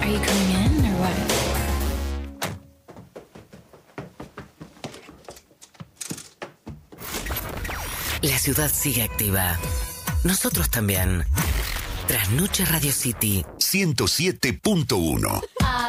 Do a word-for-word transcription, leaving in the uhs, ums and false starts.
Are you coming in or what? La ciudad sigue activa. Nosotros también. Trasnoche Radio City ciento siete punto uno. I